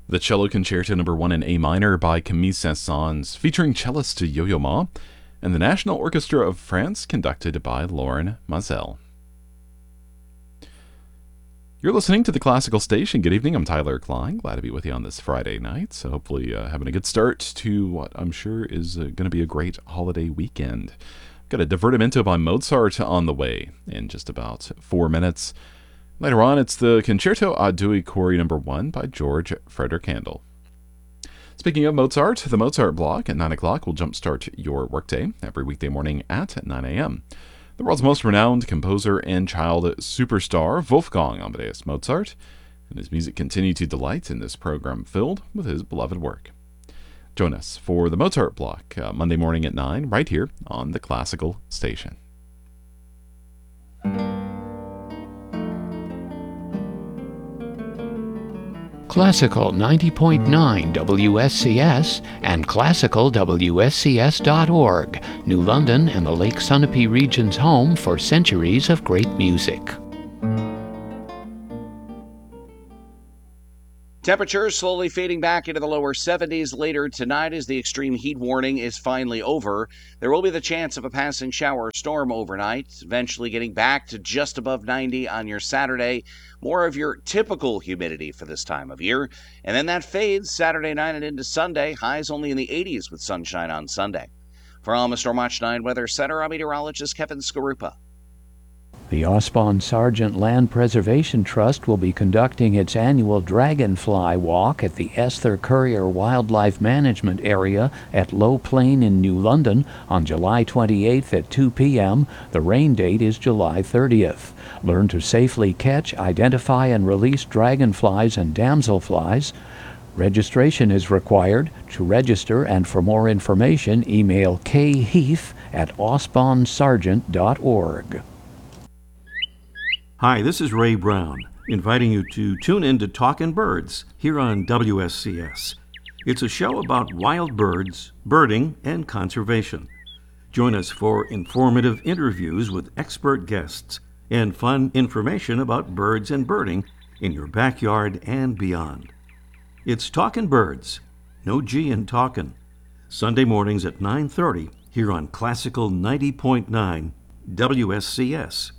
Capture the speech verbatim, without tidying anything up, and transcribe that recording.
The Cello Concerto Number one in A minor by Camille Saint-Saëns, featuring cellist Yo-Yo Ma, and the National Orchestra of France, conducted by Lauren Mazel. You're listening to the Classical Station. Good evening, I'm Tyler Klein. Glad to be with you on this Friday night. So hopefully uh, having a good start to what I'm sure is uh, going to be a great holiday weekend. Got a Divertimento by Mozart on the way in just about four minutes. Later on, it's the Concerto a Due Cori Number one by George Frederick Handel. Speaking of Mozart, the Mozart Block at nine o'clock will jumpstart your workday every weekday morning at nine a.m. The world's most renowned composer and child superstar, Wolfgang Amadeus Mozart, and his music continue to delight in this program filled with his beloved work. Join us for the Mozart Block uh, Monday morning at nine, right here on the Classical Station. Classical ninety point nine W S C S and classical W S C S dot org, New London and the Lake Sunapee region's home for centuries of great music. Temperatures slowly fading back into the lower seventies later tonight as the extreme heat warning is finally over. There will be the chance of a passing shower or storm overnight, eventually getting back to just above ninety on your Saturday. More of your typical humidity for this time of year. And then that fades Saturday night and into Sunday. Highs only in the eighties with sunshine on Sunday. For Alma Storm Watch nine Weather Center, I'm meteorologist Kevin Skarupa. The Osbon Sargent Land Preservation Trust will be conducting its annual Dragonfly Walk at the Esther Currier Wildlife Management Area at Low Plain in New London on July twenty-eighth at two p.m. The rain date is July thirtieth. Learn to safely catch, identify, and release dragonflies and damselflies. Registration is required. To register and for more information, email kheath at osbon sargent dot org. Hi, this is Ray Brown, inviting you to tune in to Talkin' Birds here on W S C S. It's a show about wild birds, birding, and conservation. Join us for informative interviews with expert guests and fun information about birds and birding in your backyard and beyond. It's Talkin' Birds, no G in talkin', Sunday mornings at nine thirty here on Classical ninety point nine W S C S.